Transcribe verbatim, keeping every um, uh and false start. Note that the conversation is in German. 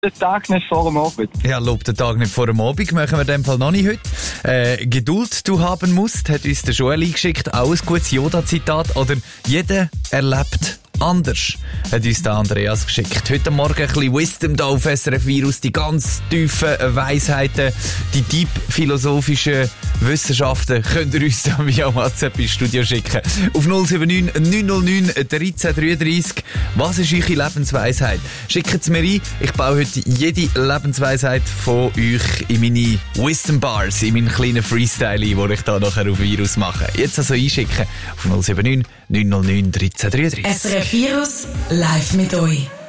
den Tag nicht vor dem Abend. Ja, lob den Tag nicht vor dem Abend, machen wir in dem Fall noch nicht heute. Äh, Geduld du haben musst, hat uns der Joel eingeschickt, auch ein gutes Yoda-Zitat, oder jeder erlebt anders, hat uns der Andreas geschickt. Heute Morgen ein bisschen Wisdom da auf S R F Virus, die ganz tiefen Weisheiten, die deep philosophischen Wissenschaften könnt ihr uns dann via WhatsApp ins Studio schicken. Auf null sieben neun neun null neun dreizehn dreiunddreißig. Was ist eure Lebensweisheit? Schickt es mir ein. Ich baue heute jede Lebensweisheit von euch in meine Wisdom Bars, in meinen kleinen Freestyle ein, den ich da nachher auf Virus mache. Jetzt also einschicken auf null sieben neun neun null neun dreizehn dreiunddreißig. S R F Virus live mit euch.